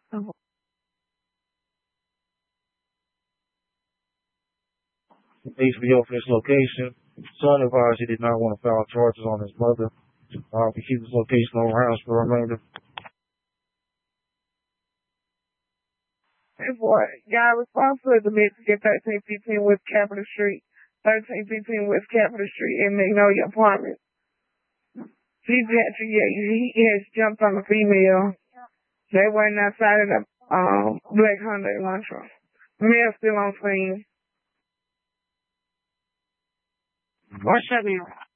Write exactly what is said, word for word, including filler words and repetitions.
Oh, H B O for this location. Son advised he did not want to file charges on his mother. Uh, to keep his location on house for the remainder. and boy, guy responsible to Mexican thirteen fifteen West Capitol Street, thirteen fifteen West Capitol Street in Magnolia Apartment. He, just, yeah, he has jumped on a female. They went outside of the um, Black Hyundai Elantra. Male still on scene. Or shut me.